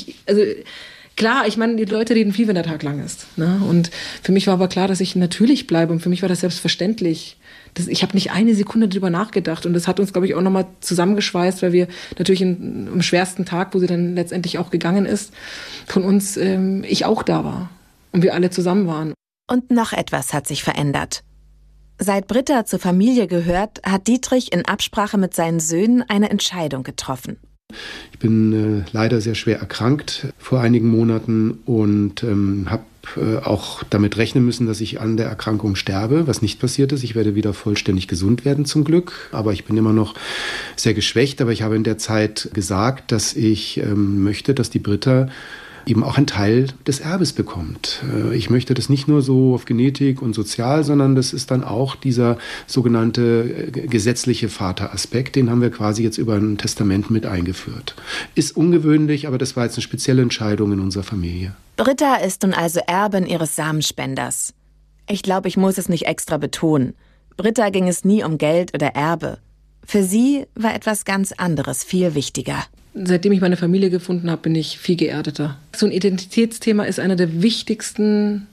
klar, ich meine, die Leute reden viel, wenn der Tag lang ist. Ne? Und für mich war aber klar, dass ich natürlich bleibe und für mich war das selbstverständlich. Ich habe nicht eine Sekunde drüber nachgedacht und das hat uns, glaube ich, auch nochmal zusammengeschweißt, weil wir natürlich am schwersten Tag, wo sie dann letztendlich auch gegangen ist, von uns, ich auch da war. Und wir alle zusammen waren. Und noch etwas hat sich verändert. Seit Britta zur Familie gehört, hat Dietrich in Absprache mit seinen Söhnen eine Entscheidung getroffen. Ich bin leider sehr schwer erkrankt vor einigen Monaten und habe auch damit rechnen müssen, dass ich an der Erkrankung sterbe, was nicht passiert ist. Ich werde wieder vollständig gesund werden zum Glück, aber ich bin immer noch sehr geschwächt. Aber ich habe in der Zeit gesagt, dass ich möchte, dass die Britta eben auch einen Teil des Erbes bekommt. Ich möchte das nicht nur so auf Genetik und sozial, sondern das ist dann auch dieser sogenannte gesetzliche Vateraspekt, den haben wir quasi jetzt über ein Testament mit eingeführt. Ist ungewöhnlich, aber das war jetzt eine spezielle Entscheidung in unserer Familie. Britta ist nun also Erbin ihres Samenspenders. Ich glaube, ich muss es nicht extra betonen. Britta ging es nie um Geld oder Erbe. Für sie war etwas ganz anderes viel wichtiger. Seitdem ich meine Familie gefunden habe, bin ich viel geerdeter. So ein Identitätsthema ist einer der wichtigsten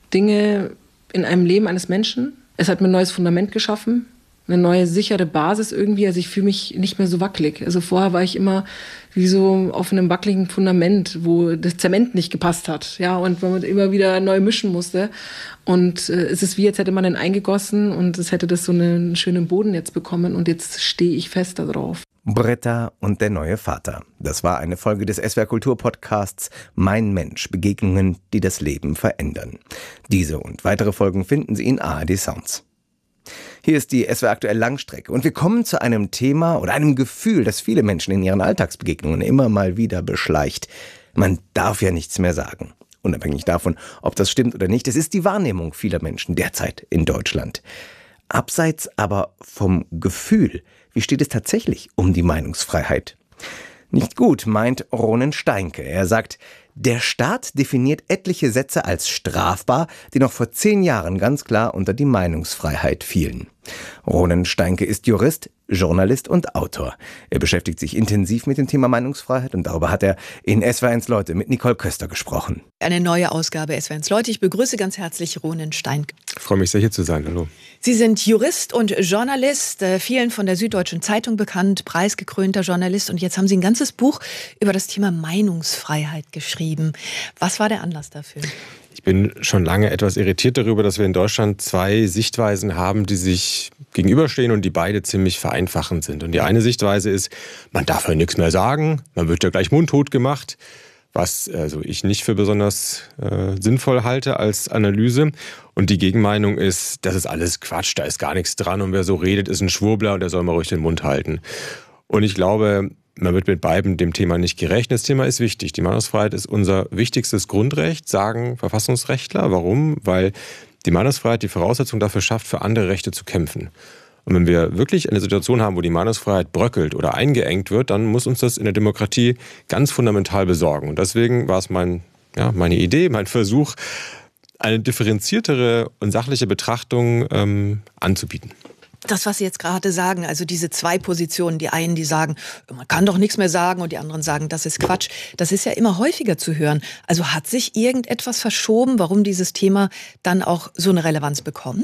Dinge in einem Leben eines Menschen. Es hat mir ein neues Fundament geschaffen, eine neue sichere Basis irgendwie. Also ich fühle mich nicht mehr so wackelig. Also vorher war ich immer wie so auf einem wackeligen Fundament, wo das Zement nicht gepasst hat. Ja, und man immer wieder neu mischen musste. Und es ist wie, als hätte man den eingegossen und es hätte das so einen schönen Boden jetzt bekommen. Und jetzt stehe ich fest da drauf. Britta und der neue Vater. Das war eine Folge des SWR Kultur Podcasts Mein Mensch. Begegnungen, die das Leben verändern. Diese und weitere Folgen finden Sie in ARD Sounds. Hier ist die SWR Aktuell Langstrecke und wir kommen zu einem Thema oder einem Gefühl, das viele Menschen in ihren Alltagsbegegnungen immer mal wieder beschleicht. Man darf ja nichts mehr sagen. Unabhängig davon, ob das stimmt oder nicht, es ist die Wahrnehmung vieler Menschen derzeit in Deutschland. Abseits aber vom Gefühl, wie steht es tatsächlich um die Meinungsfreiheit? Nicht gut, meint Ronen Steinke. Er sagt, der Staat definiert etliche Sätze als strafbar, die noch vor 10 Jahren ganz klar unter die Meinungsfreiheit fielen. Ronen Steinke ist Jurist, Journalist und Autor. Er beschäftigt sich intensiv mit dem Thema Meinungsfreiheit und darüber hat er in SWR1 Leute mit Nicole Köster gesprochen. Eine neue Ausgabe SWR1 Leute. Ich begrüße ganz herzlich Ronen Steinke. Ich freue mich sehr, hier zu sein. Hallo. Sie sind Jurist und Journalist, vielen von der Süddeutschen Zeitung bekannt, preisgekrönter Journalist. Und jetzt haben Sie ein ganzes Buch über das Thema Meinungsfreiheit geschrieben. Was war der Anlass dafür? Ich bin schon lange etwas irritiert darüber, dass wir in Deutschland 2 Sichtweisen haben, die sich gegenüberstehen und die beide ziemlich vereinfachend sind. Und die eine Sichtweise ist, man darf ja nichts mehr sagen, man wird ja gleich mundtot gemacht, was also ich nicht für besonders sinnvoll halte als Analyse. Und die Gegenmeinung ist, das ist alles Quatsch, da ist gar nichts dran und wer so redet, ist ein Schwurbler und der soll mal ruhig den Mund halten. Und ich glaube, man wird mit beiden dem Thema nicht gerecht. Das Thema ist wichtig. Die Meinungsfreiheit ist unser wichtigstes Grundrecht, sagen Verfassungsrechtler. Warum? Weil die Meinungsfreiheit die Voraussetzung dafür schafft, für andere Rechte zu kämpfen. Und wenn wir wirklich eine Situation haben, wo die Meinungsfreiheit bröckelt oder eingeengt wird, dann muss uns das in der Demokratie ganz fundamental besorgen. Und deswegen war es meine Idee, mein Versuch, eine differenziertere und sachliche Betrachtung anzubieten. Das, was Sie jetzt gerade sagen, also diese 2 Positionen, die einen, die sagen, man kann doch nichts mehr sagen und die anderen sagen, das ist Quatsch, das ist ja immer häufiger zu hören. Also hat sich irgendetwas verschoben, warum dieses Thema dann auch so eine Relevanz bekommt?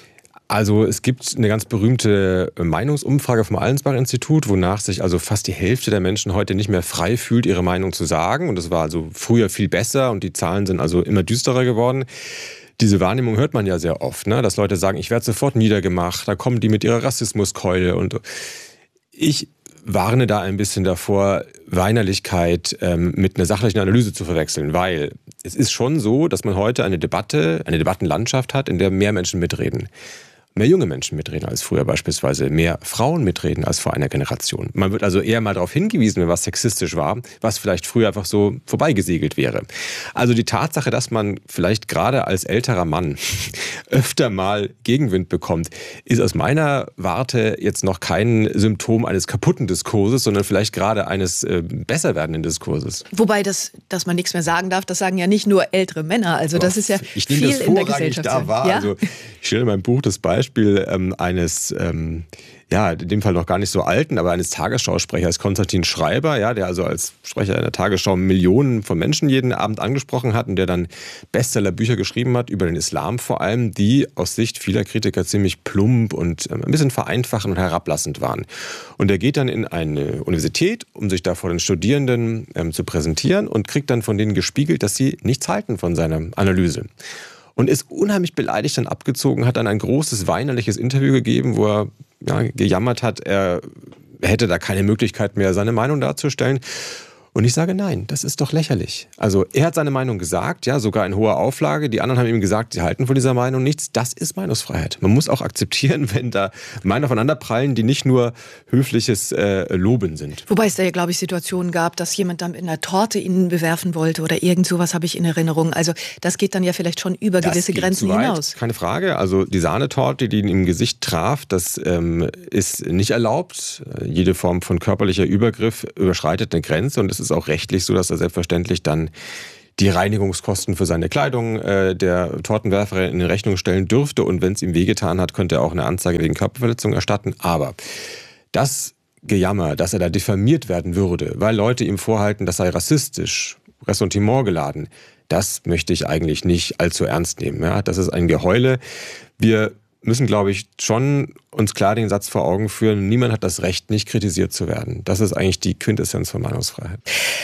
Also es gibt eine ganz berühmte Meinungsumfrage vom Allensbach-Institut, wonach sich also fast die Hälfte der Menschen heute nicht mehr frei fühlt, ihre Meinung zu sagen. Und das war also früher viel besser und die Zahlen sind also immer düsterer geworden. Diese Wahrnehmung hört man ja sehr oft, ne? Dass Leute sagen, ich werde sofort niedergemacht, da kommen die mit ihrer Rassismuskeule. Und ich warne da ein bisschen davor, Weinerlichkeit mit einer sachlichen Analyse zu verwechseln, weil es ist schon so, dass man heute eine Debattenlandschaft hat, in der mehr Menschen mitreden. Mehr junge Menschen mitreden als früher beispielsweise, mehr Frauen mitreden als vor einer Generation. Man wird also eher mal darauf hingewiesen, wenn was sexistisch war, was vielleicht früher einfach so vorbeigesegelt wäre. Also die Tatsache, dass man vielleicht gerade als älterer Mann öfter mal Gegenwind bekommt, ist aus meiner Warte jetzt noch kein Symptom eines kaputten Diskurses, sondern vielleicht gerade eines besser werdenden Diskurses. Wobei, dass man nichts mehr sagen darf, das sagen ja nicht nur ältere Männer. Also das ist ja viel in der Gesellschaft. Da war. Ja? Also ich stelle in meinem Buch das Beispiel eines, in dem Fall noch gar nicht so alten, aber eines Tagesschausprechers, Konstantin Schreiber, ja, der also als Sprecher in der Tagesschau Millionen von Menschen jeden Abend angesprochen hat und der dann Bestsellerbücher geschrieben hat, über den Islam vor allem, die aus Sicht vieler Kritiker ziemlich plump und ein bisschen vereinfachend und herablassend waren. Und er geht dann in eine Universität, um sich da vor den Studierenden zu präsentieren und kriegt dann von denen gespiegelt, dass sie nichts halten von seiner Analyse. Und ist unheimlich beleidigt dann abgezogen, hat dann ein großes weinerliches Interview gegeben, wo er gejammert hat, er hätte da keine Möglichkeit mehr, seine Meinung darzustellen. Und ich sage, nein, das ist doch lächerlich. Also er hat seine Meinung gesagt, ja, sogar in hoher Auflage. Die anderen haben ihm gesagt, sie halten von dieser Meinung nichts. Das ist Meinungsfreiheit. Man muss auch akzeptieren, wenn da Meinungen aufeinanderprallen, die nicht nur höfliches Loben sind. Wobei es da ja, glaube ich, Situationen gab, dass jemand dann mit einer Torte ihn bewerfen wollte oder irgend sowas habe ich in Erinnerung. Also das geht dann ja vielleicht schon über gewisse Grenzen hinaus. Keine Frage. Also die Sahnetorte, die ihn im Gesicht traf, das ist nicht erlaubt. Jede Form von körperlicher Übergriff überschreitet eine Grenze und es ist auch rechtlich so, dass er selbstverständlich dann die Reinigungskosten für seine Kleidung der Tortenwerferin in Rechnung stellen dürfte und wenn es ihm wehgetan hat, könnte er auch eine Anzeige wegen Körperverletzung erstatten. Aber das Gejammer, dass er da diffamiert werden würde, weil Leute ihm vorhalten, das sei rassistisch, Ressentiment geladen, das möchte ich eigentlich nicht allzu ernst nehmen. Ja, das ist ein Geheule. Wir müssen, glaube ich, schon uns klar den Satz vor Augen führen, niemand hat das Recht, nicht kritisiert zu werden. Das ist eigentlich die Quintessenz von Meinungsfreiheit.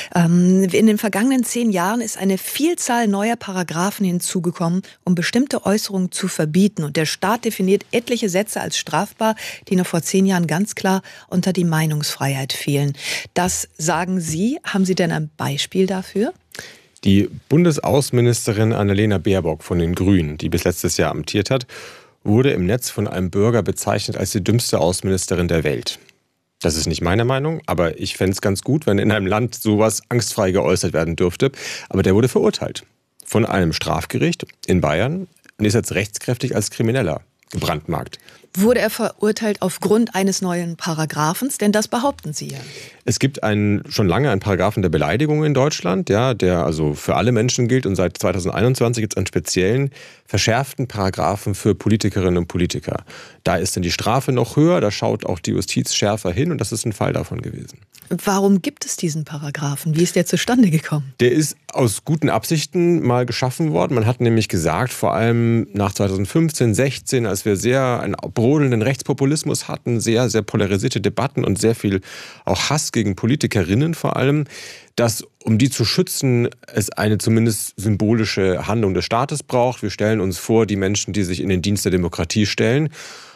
In den vergangenen 10 Jahren ist eine Vielzahl neuer Paragraphen hinzugekommen, um bestimmte Äußerungen zu verbieten. Und der Staat definiert etliche Sätze als strafbar, die noch vor 10 Jahren ganz klar unter die Meinungsfreiheit fielen. Das sagen Sie. Haben Sie denn ein Beispiel dafür? Die Bundesaußenministerin Annalena Baerbock von den Grünen, die bis letztes Jahr amtiert hat, wurde im Netz von einem Bürger bezeichnet als die dümmste Außenministerin der Welt. Das ist nicht meine Meinung, aber ich fände es ganz gut, wenn in einem Land sowas angstfrei geäußert werden dürfte. Aber der wurde verurteilt von einem Strafgericht in Bayern und ist jetzt rechtskräftig als Krimineller gebrandmarkt. Wurde er verurteilt aufgrund eines neuen Paragraphens? Denn das behaupten Sie ja. Es gibt schon lange einen Paragraphen der Beleidigung in Deutschland, ja, der also für alle Menschen gilt. Und seit 2021 gibt es einen speziellen, verschärften Paragraphen für Politikerinnen und Politiker. Da ist dann die Strafe noch höher, da schaut auch die Justiz schärfer hin und das ist ein Fall davon gewesen. Warum gibt es diesen Paragraphen? Wie ist der zustande gekommen? Der ist aus guten Absichten mal geschaffen worden. Man hat nämlich gesagt, vor allem nach 2015, 16, als wir sehr einen brodelnden Rechtspopulismus hatten, sehr, sehr polarisierte Debatten und sehr viel auch Hass gegen Politikerinnen vor allem, dass, um die zu schützen, es eine zumindest symbolische Handlung des Staates braucht. Wir stellen uns vor, die Menschen, die sich in den Dienst der Demokratie stellen.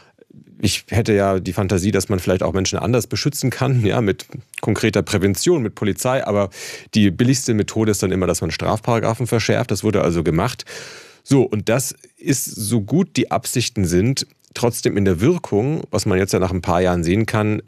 Ich hätte ja die Fantasie, dass man vielleicht auch Menschen anders beschützen kann, ja, mit konkreter Prävention, mit Polizei. Aber die billigste Methode ist dann immer, dass man Strafparagraphen verschärft. Das wurde also gemacht. So, und das ist, so gut die Absichten sind, trotzdem in der Wirkung, was man jetzt ja nach ein paar Jahren sehen kann,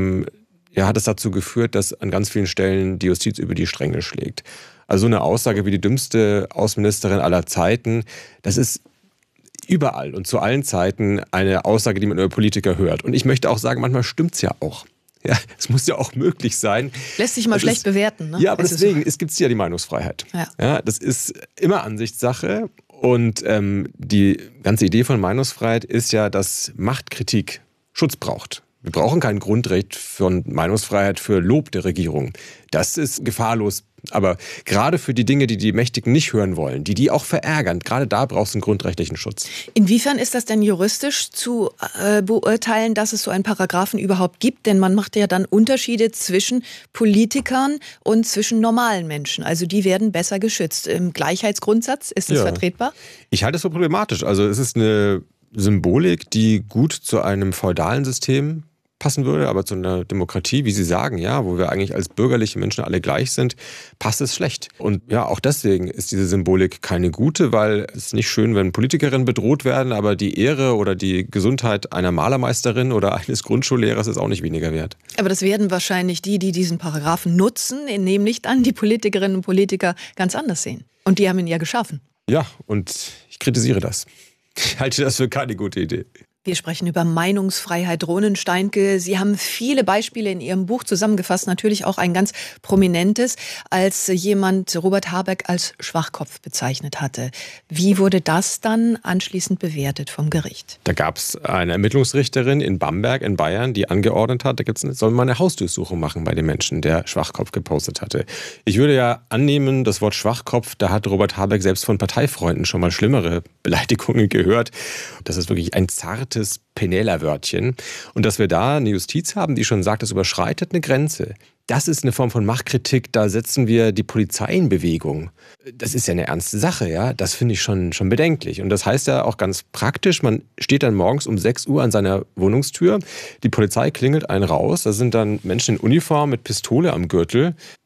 hat es dazu geführt, dass an ganz vielen Stellen die Justiz über die Stränge schlägt. Also eine Aussage wie die dümmste Außenministerin aller Zeiten, das ist überall und zu allen Zeiten eine Aussage, die man über Politiker hört. Und ich möchte auch sagen, manchmal stimmt's ja auch. Ja, es muss ja auch möglich sein. Lässt sich mal schlecht bewerten. Ne? Ja, aber deswegen, es gibt ja die Meinungsfreiheit. Ja, das ist immer Ansichtssache. Und die ganze Idee von Meinungsfreiheit ist ja, dass Machtkritik Schutz braucht. Wir brauchen kein Grundrecht von Meinungsfreiheit für Lob der Regierung. Das ist gefahrlos. Aber gerade für die Dinge, die die Mächtigen nicht hören wollen, die auch verärgern, gerade da brauchst du einen grundrechtlichen Schutz. Inwiefern ist das denn juristisch zu beurteilen, dass es so einen Paragraphen überhaupt gibt? Denn man macht ja dann Unterschiede zwischen Politikern und zwischen normalen Menschen. Also die werden besser geschützt. Im Gleichheitsgrundsatz, ist das vertretbar? Ich halte es für problematisch. Also es ist eine Symbolik, die gut zu einem feudalen System passen würde, aber zu einer Demokratie, wie Sie sagen, ja, wo wir eigentlich als bürgerliche Menschen alle gleich sind, passt es schlecht. Und ja, auch deswegen ist diese Symbolik keine gute, weil es ist nicht schön, wenn Politikerinnen bedroht werden, aber die Ehre oder die Gesundheit einer Malermeisterin oder eines Grundschullehrers ist auch nicht weniger wert. Aber das werden wahrscheinlich die diesen Paragraphen nutzen, nämlich dann die Politikerinnen und Politiker ganz anders sehen. Und die haben ihn ja geschaffen. Ja, und ich kritisiere das. Ich halte das für keine gute Idee. Wir sprechen über Meinungsfreiheit. Ronen Steinke, Sie haben viele Beispiele in Ihrem Buch zusammengefasst, natürlich auch ein ganz prominentes, als jemand Robert Habeck als Schwachkopf bezeichnet hatte. Wie wurde das dann anschließend bewertet vom Gericht? Da gab es eine Ermittlungsrichterin in Bamberg in Bayern, die angeordnet hat, soll man eine Hausdurchsuchung machen bei dem Menschen, der Schwachkopf gepostet hatte. Ich würde ja annehmen, das Wort Schwachkopf, da hat Robert Habeck selbst von Parteifreunden schon mal schlimmere Beleidigungen gehört. Das ist wirklich ein zartes Penela-Wörtchen. Und dass wir da eine Justiz haben, die schon sagt, das überschreitet eine Grenze. Das ist eine Form von Machtkritik, da setzen wir die Polizei in Bewegung. Das ist ja eine ernste Sache, ja. Das finde ich schon bedenklich. Und das heißt ja auch ganz praktisch, man steht dann morgens um 6 Uhr an seiner Wohnungstür, die Polizei klingelt einen raus, da sind dann Menschen in Uniform mit Pistole am Gürtel.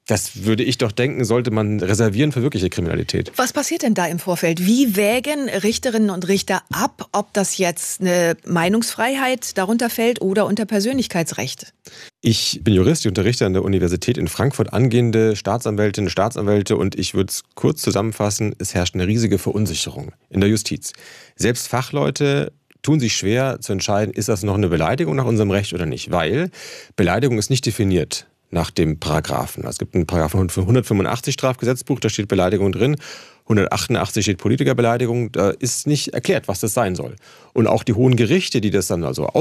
Das würde ich doch denken, sollte man reservieren für wirkliche Kriminalität. Was passiert denn da im Vorfeld? Wie wägen Richterinnen und Richter ab, ob das jetzt eine Meinungsfreiheit darunter fällt oder unter Persönlichkeitsrecht? Ich bin Jurist, ich unterrichte an der Universität in Frankfurt angehende Staatsanwältinnen und Staatsanwälte und ich würde es kurz zusammenfassen, es herrscht eine riesige Verunsicherung in der Justiz. Selbst Fachleute tun sich schwer zu entscheiden, ist das noch eine Beleidigung nach unserem Recht oder nicht, weil Beleidigung ist nicht definiert nach dem Paragraphen. Es gibt einen Paragraphen 185 Strafgesetzbuch, da steht Beleidigung drin. 188 steht Politikerbeleidigung, da ist nicht erklärt, was das sein soll. Und auch die hohen Gerichte, die das dann also